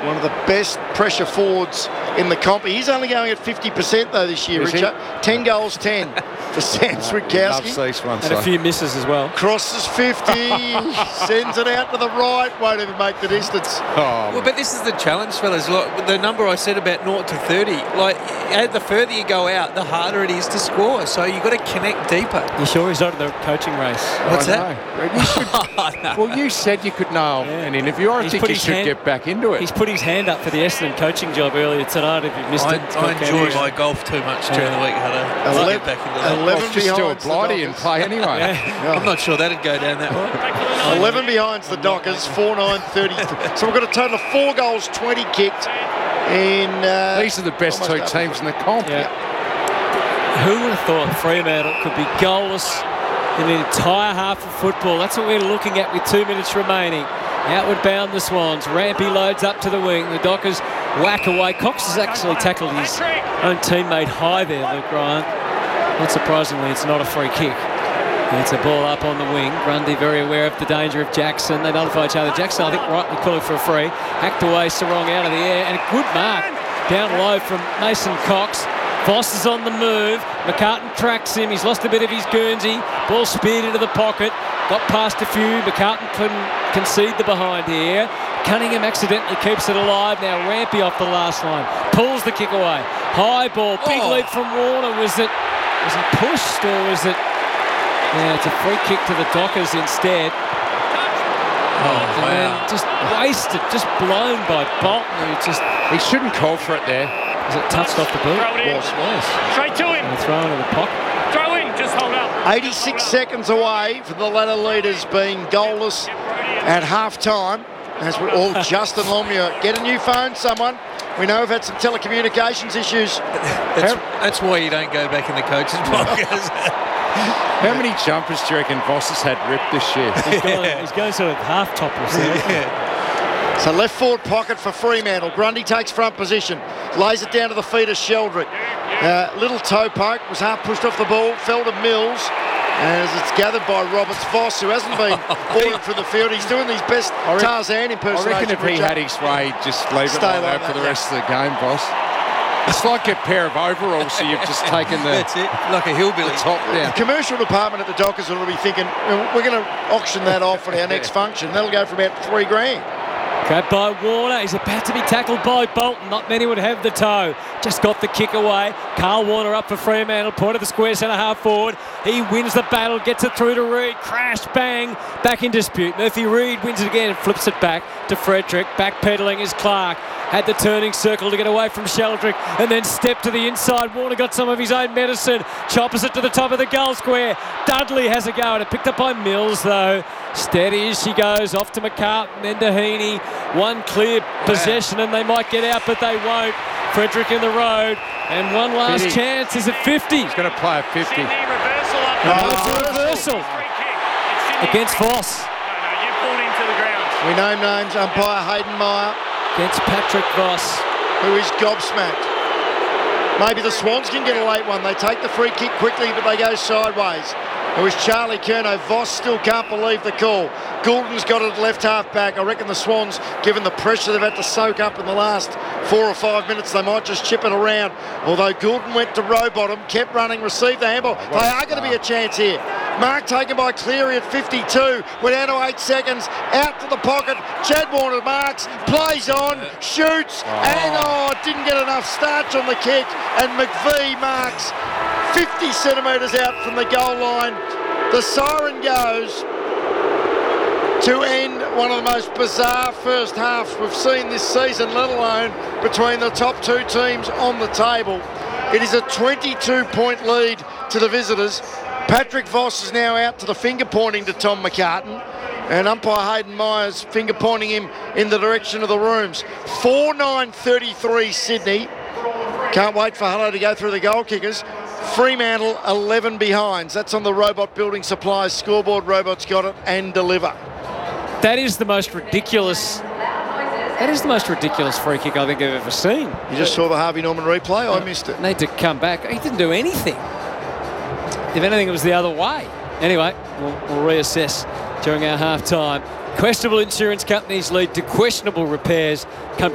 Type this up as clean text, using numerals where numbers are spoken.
one of the best pressure forwards in the comp. He's only going at 50% though this year, Richard. 10 goals, 10 for Sam Switkowski. Loves these ones. And a few misses as well. Crosses 50, sends it out to the right, won't even make the distance. Well, but this is the challenge, fellas. Like, the number I said about 0 to 30, like, the further you go out, the harder it is to score. So you've got to connect deeper. You sure he's not in the coaching race? What's that? You should, well, you said you could nail an interview. I think you should get back into it. He's put his hand up for the Essendon coaching job earlier tonight. If you missed it, I enjoy my golf too much during the week, Hutto. I'll get back into that. 11 just do a behind blighty and play anyway. I'm not sure that'd go down that way. 11 behind the Dockers, 4-9-30. So we've got a total of 4 goals, 20 kicked. These are the best two teams in the comp. Yeah. Who would have thought Fremantle could be goalless in an entire half of football? That's what we're looking at with 2 minutes remaining. Outward bound the Swans. Rampy loads up to the wing. The Dockers whack away. Cox has actually tackled his own teammate high there, Luke Ryan. Not surprisingly, it's not a free kick. It's a ball up on the wing. Grundy very aware of the danger of Jackson. They notify each other. Jackson, I think, rightly calling for a free. Hacked away, Sarong out of the air. And a good mark down low from Mason Cox. Voss is on the move. McCartan tracks him. He's lost a bit of his Guernsey. Ball speared into the pocket. Got past a few. McCartan couldn't concede the behind here. Cunningham accidentally keeps it alive. Now Rampy off the last line. Pulls the kick away. High ball. Big lead from Warner. Was he pushed or was it... Yeah, it's a free kick to the Dockers instead. And just wasted, just blown by Bolton. He shouldn't call for it there. Was it touched off the boot? Was. Straight to him. And thrown in the pocket. Throw in, just hold up. 86 seconds away from the ladder leaders being goalless at half-time. As we're all Justin Longmuir. Get a new phone, someone. We know we've had some telecommunications issues. That's why you don't go back in the coach's box. How many jumpers do you reckon Voss has had ripped this year? He's going sort of half topless there. So left forward pocket for Fremantle. Grundy takes front position. Lays it down to the feet of Sheldrick. Little toe poke. Was half pushed off the ball. Fell to Mills. As it's gathered by Roberts. Voss, who hasn't been falling from the field. He's doing his best Tarzan impersonation. I reckon if he had his way, just leave it like that for the rest of the game, Voss. It's like a pair of overalls, so you've just taken the... That's it, like a hillbilly. The top down. The commercial department at the Dockers will be thinking, we're going to auction that off at our next function. That'll go for about $3,000. Grabbed by Warner. He's about to be tackled by Bolton. Not many would have the toe. Just got the kick away. Carl Warner up for Fremantle. Point of the square, centre half forward. He wins the battle. Gets it through to Reid. Crash, bang. Back in dispute. Murphy Reid wins it again and flips it back to Frederick. Backpedaling is Clark. Had the turning circle to get away from Sheldrick and then stepped to the inside. Warner got some of his own medicine. Choppers it to the top of the goal square. Dudley has a go at it. Picked up by Mills though. Steady as she goes. Off to McCartan, then to Heaney. One clear possession and they might get out, but they won't. Frederick in the road. And one last chance. Is it 50? He's going to play a 50. Sydney reversal up. Reversal against Voss. No, you pulled him to the ground. We name names. Umpire Hayden Meyer, Against Patrick Voss. who is gobsmacked. Maybe the Swans can get a late one. They take the free kick quickly, but they go sideways. It was Charlie Curnow. Voss still can't believe the call. Goulden's got it at left half back. I reckon the Swans, given the pressure they've had to soak up in the last 4 or 5 minutes, they might just chip it around. Although Goulden went to row bottom, kept running, received the handball. They are going to be a chance here. Mark taken by Cleary at 52. We're down to 8 seconds. Out to the pocket. Chad Warner marks, plays on, shoots, and didn't get enough starch on the kick. And McVie marks 50 centimetres out from the goal line. The siren goes to end one of the most bizarre first halves we've seen this season, let alone between the top two teams on the table. It is a 22-point lead to the visitors. Patrick Voss is now out to the finger pointing to Tom McCartan, and umpire Hayden Myers finger pointing him in the direction of the rooms. 4-9-33 Sydney. Can't wait for Hutto to go through the goal kickers. Fremantle 11 behinds. That's on the Robot Building Supplies scoreboard. Robots got it and deliver. That is the most ridiculous. That is the most ridiculous free kick I think I've ever seen. You just saw the Harvey Norman replay? I missed it. Need to come back. He didn't do anything. If anything, it was the other way. Anyway, we'll reassess during our half-time. Questionable insurance companies lead to questionable repairs. Come